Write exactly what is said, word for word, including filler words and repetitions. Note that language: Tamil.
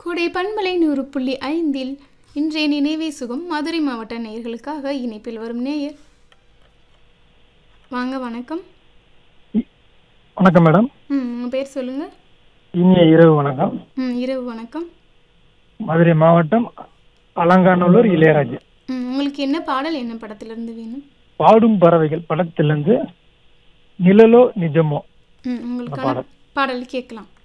கோடை பண்பலை நூறு புள்ளி ஐந்தில் இன்றைய நினைவே சுகம் மதுரை மாவட்ட நேயர்களுக்காக இணைப்பில் வரும் நேயர். வாங்க, வணக்கம். வணக்கம் மேடம். ம் உங்கள் பேர் சொல்லுங்கள். இனிய இரவு வணக்கம். ம் இரவு வணக்கம். மதுரை மாவட்டம் அலங்காநல்லூர் இளையராஜா. ம் உங்களுக்கு என்ன பாடல், என்ன படத்திலிருந்து வேணும்? பாடும் பறவைகள் படத்திலிருந்து நிழலோ நிஜமோ ம் உங்களுக்கான பாடல் கேட்கலாம்.